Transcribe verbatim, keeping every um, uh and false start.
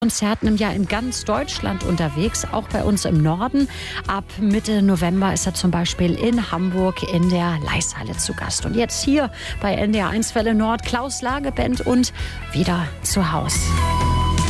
Konzerten im Jahr in ganz Deutschland unterwegs, auch bei uns im Norden. Ab Mitte November ist er zum Beispiel in Hamburg in der Leishalle zu Gast. Und jetzt hier bei N D R eins Welle Nord, Klaus Lage Band und wieder zu Haus.